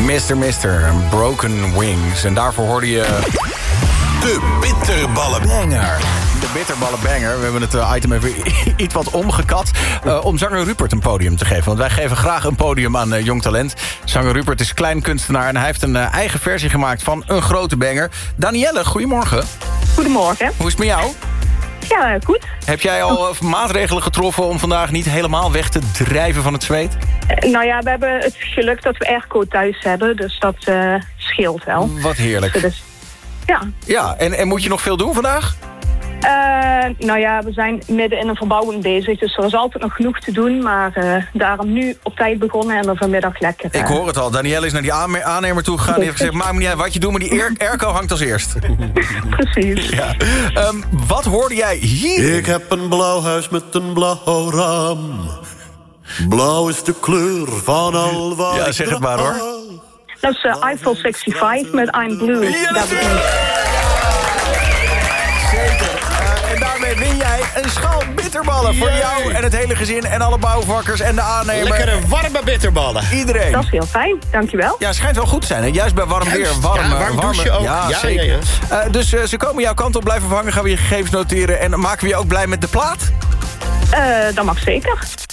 Mr. Broken Wings. En daarvoor hoorde je... De bitterballen banger. De bitterballen banger. We hebben het item even iets wat omgekat. Om zanger Rupert een podium te geven. Want wij geven graag een podium aan jong talent. Zanger Rupert is kleinkunstenaar en hij heeft een eigen versie gemaakt van een grote banger. Danielle, goedemorgen. Goedemorgen. Hoe is het met jou? Ja, goed. Heb jij al maatregelen getroffen om vandaag niet helemaal weg te drijven van het zweet? Nou ja, we hebben het geluk dat we airco thuis hebben. Dus dat scheelt wel. Wat heerlijk. Dus, ja. Ja, en moet je nog veel doen vandaag? Nou ja, we zijn midden in een verbouwing bezig. Dus er is altijd nog genoeg te doen. Maar daarom nu op tijd begonnen en dan vanmiddag lekker. Ik hoor het al. Danielle is naar die aannemer toe gegaan. Die heeft gezegd, maakt me niet uit wat je doet, maar die airco hangt als eerst. Precies. Ja. Wat hoorde jij hier? Ik heb een blauw huis met een blauw raam. Blauw is de kleur van al wat. Ja, zeg het maar hoor. Dat is Eiffel 65 met I'm Blue. Ja, dat is zeker. En daarmee win jij een schaal bitterballen voor jou en het hele gezin en alle bouwvakkers en de aannemer. Lekkere warme bitterballen. Iedereen. Dat is heel fijn, dankjewel. Ja, het schijnt wel goed te zijn, hè? Juist bij warm weer. Warm douchen ook. Ja, Ja, zeker. ja. Dus ze komen jouw kant op, blijven vangen, gaan we je gegevens noteren en maken we je ook blij met de plaat? Dat mag zeker.